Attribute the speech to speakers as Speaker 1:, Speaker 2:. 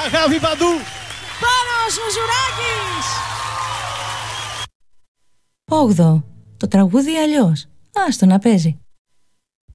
Speaker 1: Αγάπη παντού.
Speaker 2: Πάνος Μουζουράκης.
Speaker 3: 8. Το τραγούδι αλλιώς. Άστο να παίζει.